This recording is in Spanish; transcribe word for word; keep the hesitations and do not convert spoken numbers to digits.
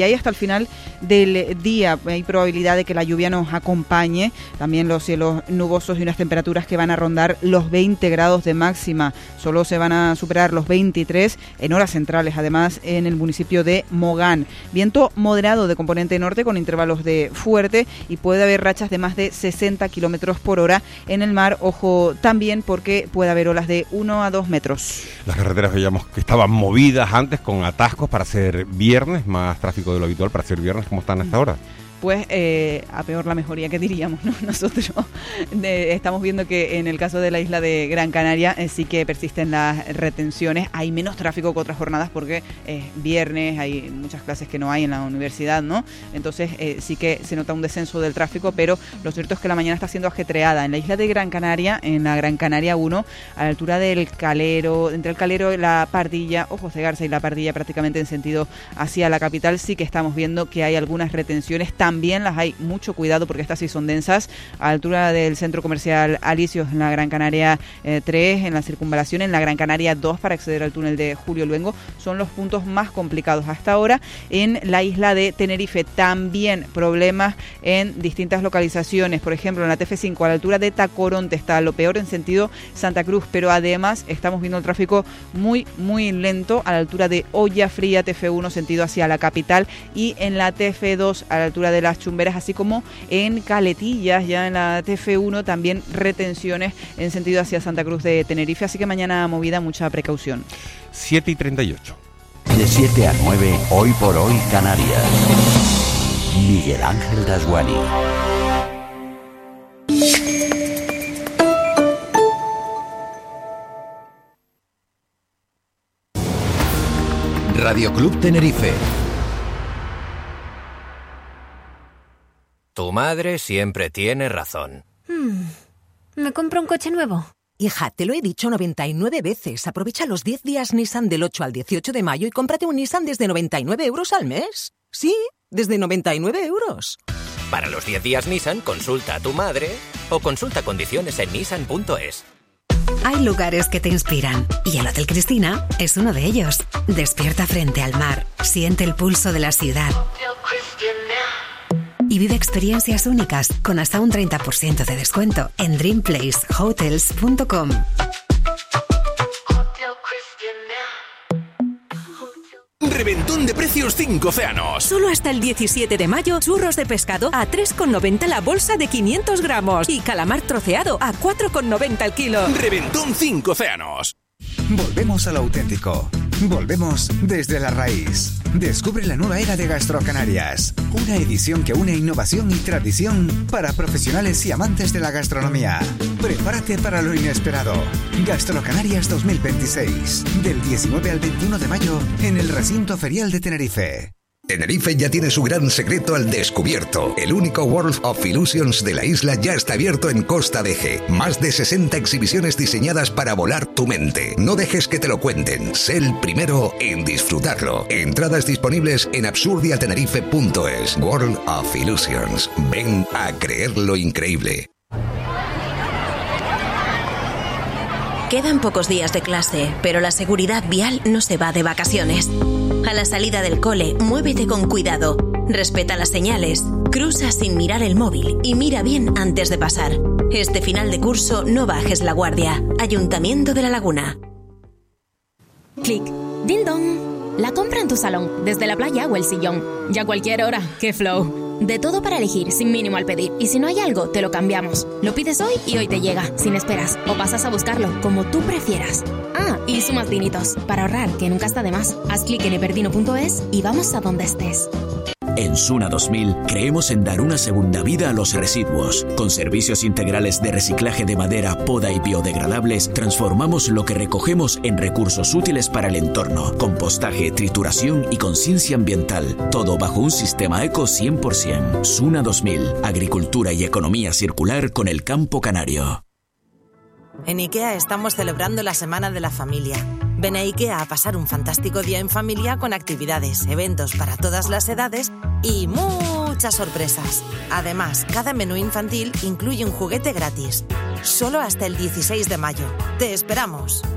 Y ahí hasta el final del día hay probabilidad de que la lluvia nos acompañe, también los cielos nubosos y unas temperaturas que van a rondar los veinte grados de máxima. Solo se van a superar los veintitrés en horas centrales, además en el municipio de Mogán. Viento moderado de componente norte con intervalos de fuerte y puede haber rachas de más de sesenta kilómetros por hora en el mar. Ojo también porque puede haber olas de uno a dos metros. Las carreteras veíamos que estaban movidas antes con atascos para ser viernes, más tráfico de lo habitual para ser viernes. ¿Cómo están a esta hora? Pues eh, a peor la mejoría que diríamos, ¿no? Nosotros de, estamos viendo que en el caso de la isla de Gran Canaria eh, sí que persisten las retenciones. Hay menos tráfico que otras jornadas porque es eh, viernes, hay muchas clases que no hay en la universidad, ¿no? Entonces eh, sí que se nota un descenso del tráfico, pero lo cierto es que la mañana está siendo ajetreada. En la isla de Gran Canaria, en la Gran Canaria uno, a la altura del Calero, entre el Calero y la Pardilla, Ojos de Garza y la Pardilla, prácticamente en sentido hacia la capital, sí que estamos viendo que hay algunas retenciones. También las hay, mucho cuidado porque estas sí son densas, a la altura del centro comercial Alicios en la Gran Canaria eh, tres, en la circunvalación, en la Gran Canaria dos para acceder al túnel de Julio Luengo, son los puntos más complicados hasta ahora. En la isla de Tenerife también problemas en distintas localizaciones, por ejemplo en la T F cinco a la altura de Tacoronte está lo peor en sentido Santa Cruz, pero además estamos viendo el tráfico muy muy lento a la altura de Olla Fría, T F uno sentido hacia la capital, y en la T F dos a la altura de las Chumberas, así como en Caletillas, ya en la T F uno también retenciones en sentido hacia Santa Cruz de Tenerife, así que mañana movida, mucha precaución. siete y treinta y ocho. De siete a nueve, Hoy por Hoy Canarias. Miguel Ángel Dasguani. Radio Club Tenerife. Tu madre siempre tiene razón. Hmm. ¿Me compro un coche nuevo? Hija, te lo he dicho noventa y nueve veces. Aprovecha los diez días Nissan del ocho al dieciocho de mayo y cómprate un Nissan desde noventa y nueve euros al mes. Sí, desde noventa y nueve euros. Para los diez días Nissan, consulta a tu madre o consulta condiciones en nissan punto es. Hay lugares que te inspiran y el Hotel Cristina es uno de ellos. Despierta frente al mar, siente el pulso de la ciudad y vive experiencias únicas con hasta un treinta por ciento de descuento en dream place hotels punto com. Reventón de precios cinco océanos. Solo hasta el diecisiete de mayo, churros de pescado a tres con noventa la bolsa de quinientos gramos y calamar troceado a cuatro con noventa el kilo. Reventón cinco océanos. Volvemos a lo auténtico. Volvemos desde la raíz. Descubre la nueva era de GastroCanarias. Una edición que une innovación y tradición para profesionales y amantes de la gastronomía. Prepárate para lo inesperado. GastroCanarias dos mil veintiséis. Del diecinueve al veintiuno de mayo en el recinto ferial de Tenerife. Tenerife ya tiene su gran secreto al descubierto. El único World of Illusions de la isla ya está abierto en Costa de Eje. Más de sesenta exhibiciones diseñadas para volar tu mente. No dejes que te lo cuenten. Sé el primero en disfrutarlo. Entradas disponibles en absurdiatenerife punto es. World of Illusions. Ven a creer lo increíble. Quedan pocos días de clase, pero la seguridad vial no se va de vacaciones. A la salida del cole, muévete con cuidado, respeta las señales, cruza sin mirar el móvil y mira bien antes de pasar. Este final de curso no bajes la guardia. Ayuntamiento de La Laguna. Clic. Ding dong. La compra en tu salón, desde la playa o el sillón. Y a cualquier hora. ¡Qué flow! De todo para elegir, sin mínimo al pedir. Y si no hay algo, te lo cambiamos. Lo pides hoy y hoy te llega, sin esperas. O pasas a buscarlo, como tú prefieras. Ah, y sumas dinitos, para ahorrar, que nunca está de más. Haz clic en eperdino punto es y vamos a donde estés. En Suna dos mil creemos en dar una segunda vida a los residuos. Con servicios integrales de reciclaje de madera, poda y biodegradables, transformamos lo que recogemos en recursos útiles para el entorno. Compostaje, trituración y conciencia ambiental. Todo bajo un sistema eco cien por ciento. Suna dos mil. Agricultura y economía circular con el campo canario. En IKEA estamos celebrando la Semana de la Familia. Ven a IKEA a pasar un fantástico día en familia con actividades, eventos para todas las edades y muchas sorpresas. Además, cada menú infantil incluye un juguete gratis. Solo hasta el dieciséis de mayo. ¡Te esperamos!